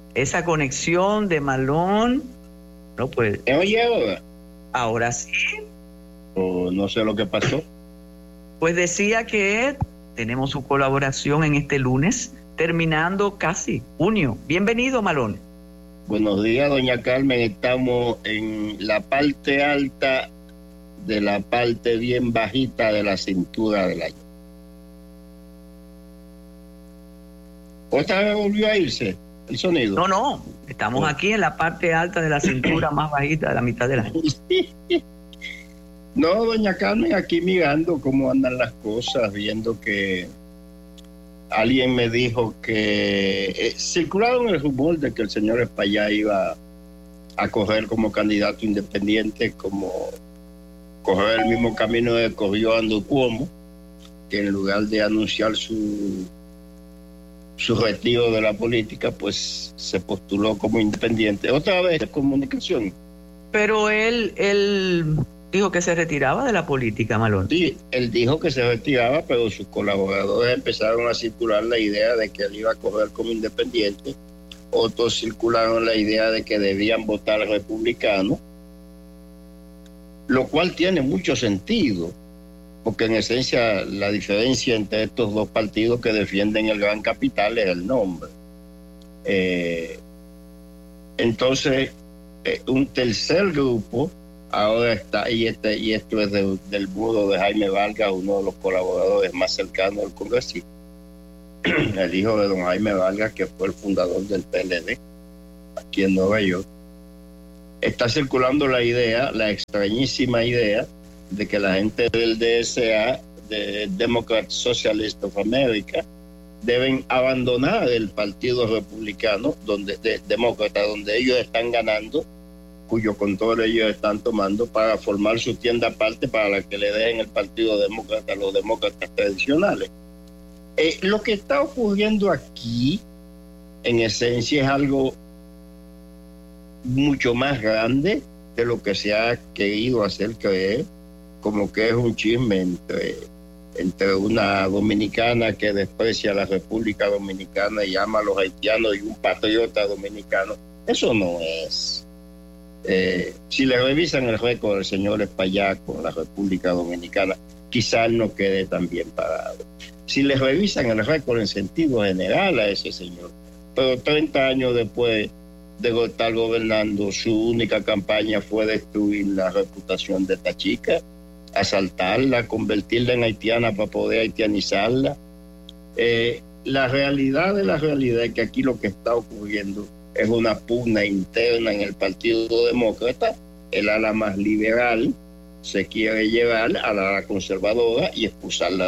esa conexión de Malone, no pues. ¿Me oye ahora? Ahora sí. O no sé lo que pasó. Pues decía que tenemos su colaboración en este lunes, terminando casi junio. Bienvenido, Malone. Buenos días, doña Carmen. Estamos en la parte alta de la parte bien bajita de la cintura del año. ¿Otra vez volvió a irse el sonido? No, estamos aquí en la parte alta de la cintura más bajita de la mitad del año. No, doña Carmen, aquí mirando cómo andan las cosas, viendo que alguien me dijo que circularon el rumor de que el señor Espaillá iba a correr como candidato independiente, como correr el mismo camino que corrió Andrew Cuomo, que en lugar de anunciar su retiro de la política, pues se postuló como independiente. Otra vez de comunicación. Pero él dijo que se retiraba de la política, Malone. Sí, él dijo que se retiraba, pero sus colaboradores empezaron a circular la idea de que él iba a correr como independiente. Otros circularon la idea de que debían votar republicanos, lo cual tiene mucho sentido, porque en esencia la diferencia entre estos dos partidos que defienden el gran capital es el nombre. Entonces, un tercer grupo ahora está, y esto es del muro de Jaime Vargas, uno de los colaboradores más cercanos del congresista, el hijo de don Jaime Vargas, que fue el fundador del PLD aquí en Nueva York. Está circulando la idea, la extrañísima idea, de que la gente del DSA, de Democrat Socialist of America, deben abandonar el partido republicano, demócrata, donde ellos están ganando, cuyo control ellos están tomando, para formar su tienda aparte para la que le dejen el partido demócrata a los demócratas tradicionales. Lo que está ocurriendo aquí, en esencia, es algo mucho más grande de lo que se ha querido hacer creer, como que es un chisme entre una dominicana que desprecia a la República Dominicana y ama a los haitianos y un patriota dominicano. Eso no es. Si le revisan el récord del señor Espaillá con la República Dominicana, quizá él no quede tan bien parado. Si le revisan el récord en sentido general a ese señor, pero 30 años después de estar gobernando, su única campaña fue destruir la reputación de esta chica, asaltarla, convertirla en haitiana para poder haitianizarla. La realidad de la realidad es que aquí lo que está ocurriendo es una pugna interna en el Partido Demócrata. El ala más liberal se quiere llevar a la conservadora y expulsarla